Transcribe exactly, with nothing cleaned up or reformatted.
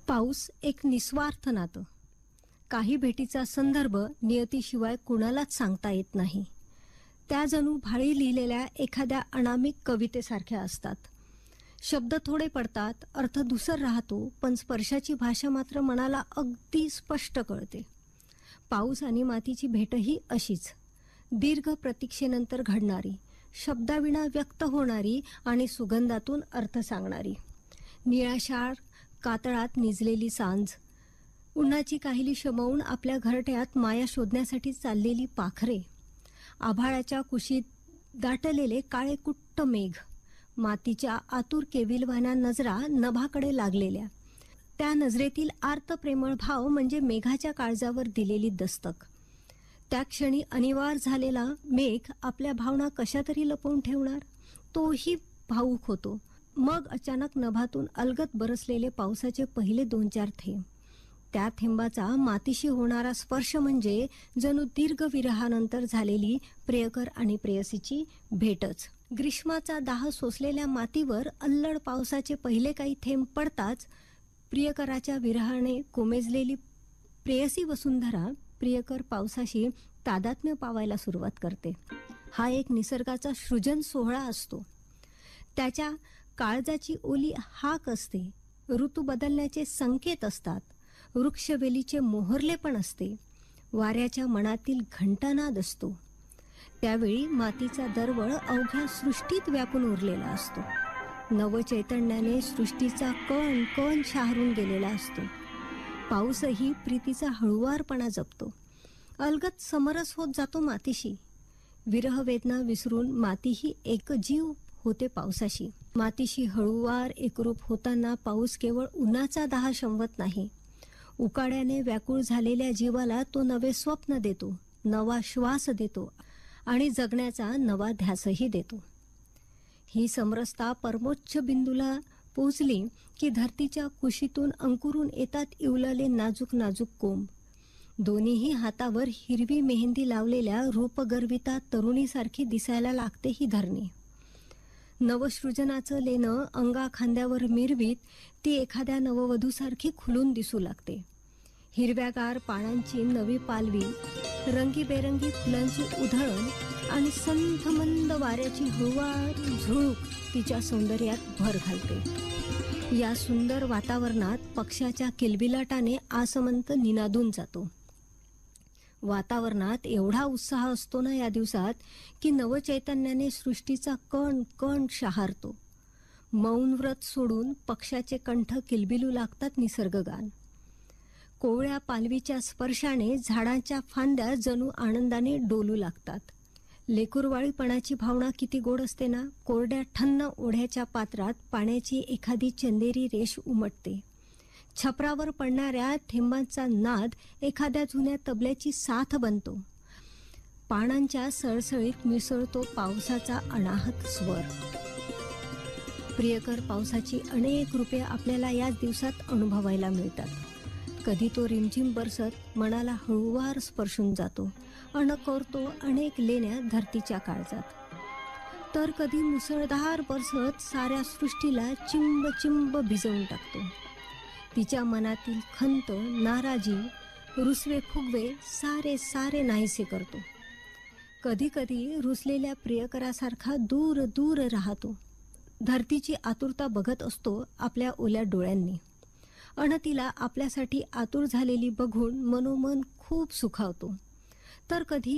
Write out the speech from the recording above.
पाऊस एक निस्वार्थ नातं. काही भेटीचा संदर्भ नियतीशिवाय कुणालाच सांगता येत नाही. त्या जणू भाळी लिहिलेल्या एखाद्या अनामिक कवितेसारख्या असतात. शब्द थोडे पडतात, अर्थ दुसर राहतो, पण स्पर्शाची भाषा मात्र मनाला अगदी स्पष्ट कळते. पाऊस आणि मातीची भेटही अशीच, दीर्घ प्रतीक्षेनंतर घडणारी, शब्दाविना व्यक्त होणारी आणि सुगंधातून अर्थ सांगणारी. निळाशार कातळात निजलेली सांज, उन्हाची काहिली शमवून आपल्या घरट्यात माया शोधण्यासाठी चाललेली पाखरे, आभाळाच्या कुशीत दाटलेले काळे कुट्ट मेघ, मातीच्या आतुर केविलवाण्या नजरा नभाकडे लागलेल्या, त्या नजरेतील आर्त प्रेमळ भाव म्हणजे मेघाच्या काळजावर दिलेली दस्तक. त्या क्षणी अनिवार्य झालेला मेघ आपल्या भावना कशा तरी लपवून ठेवणार, तोही भावूक होतो. मग अचानक नभातून अलगद बरसलेले पावसाचे पहिले दोन चार थेंब, त्या थेंबाचा मातीशी होणारा स्पर्श म्हणजे जणू दीर्घ विरहानंतर झालेली प्रियकर आणि प्रेयसीची भेटच. ग्रीष्माचा दाह सोसलेल्या मातीवर अल्लड पावसाचे पहिले काही थेंब पडताच प्रियकराच्या विरहाने कोमेजलेली प्रेयसी वसुंधरा प्रियकर पावसाशी तादात्म्य पावायला सुरुवात करते. हा एक निसर्गाचा सृजन सोहळा असतो. त्याच्या काळजाची ओली हाक असते, ऋतू बदलण्याचे संकेत असतात, वृक्षवेलीचे मोहरले पण असते, वाऱ्याच्या मनातील घंटानाद असतो. त्यावेळी मातीचा दरवळ अवघ्या सृष्टीत व्यापून उरलेला असतो. नवचैतन्याने सृष्टीचा कण कण शहारून गेलेला असतो. पाऊसही प्रीतीचा हळुवारपणा जपतो, अलगद समरस होत जातो मातीशी. विरह वेदना विसरून मातीही एक जीव होते पावसाशी. मातीशी हळुवार एकरूप होताना पाऊस केवळ उन्हाचा दाह शमवत नाही, उकाड्याने व्याकुळ झालेल्या जीवाला तो नवे स्वप्न देतो, नवा श्वास देतो आणि जगण्याचा नवा ध्यासही देतो. ही समरसता परमोच्च बिंदूला पोचली की धरतीच्या कुशीतून अंकुरून येतात इवलले नाजूक नाजूक कोंब. दोन्हीही हातावर हिरवी मेहंदी लावलेल्या रूपगर्विता तरुणीसारखी दिसायला लागते ही धरणी. नवसृजनाचं लेणं अंगा खांद्यावर मिरवीत ती एखाद्या नववधूसारखी खुलून दिसू लागते. हिरव्यागार पानांची नवी पालवी, रंगीबेरंगी फुलांची उधळण आणि संथ मंद वाऱ्याची हळुवार झुळूक तिच्या सौंदर्यात भर घालते. या सुंदर वातावरणात पक्ष्याच्या किलबिलाटाने आसमंत निनादून जातो. वातावरणात एवढा उत्साह असतो ना या दिवसात की नवचैतन्याने सृष्टीचा कण कण शहारतो. मौन व्रत सोडून पक्षाचे कंठ किलबिलू लागतात निसर्गगान. कोवळ्या पालवीच्या स्पर्शाने झाडांच्या फांद्या जणू आनंदाने डोलू लागतात. लेकुरवाळीपणाची भावना किती गोड असते ना. कोरड्या ठन्न ओढ्याच्या पात्रात पाण्याची एखादी चंदेरी रेष उमटते. छपरावर पडणाऱ्या थेंबांचा नाद एखाद्या जुन्या तबल्याची साथ बनतो. पानांच्या सळसळीत मिसळतो पावसाचा अनाहत स्वर. प्रियकर पावसाची अनेक रूपे आपल्याला याच दिवसात अनुभवायला मिळतात. कधी तो रिमझिम बरसत मनाला हळुवार स्पर्शून जातो अन करतो अनेक लेण्या धरतीच्या काळजात. तर कधी मुसळधार बरसत साऱ्या सृष्टीला चिंब चिंब भिजवून टाकतो. तिच्या मनातील खंत, नाराजी, रुसवे फुगवे सारे सारे नाहीसे करतो. कधी कधी रुसलेल्या प्रियकरासारखा दूर दूर राहतो. धरतीची आतुरता बघत असतो आपल्या ओल्या डोळ्यांनी अन तिला आपल्यासाठी आतुर झालेली बघून मनोमन खूप सुखावतो. तर कधी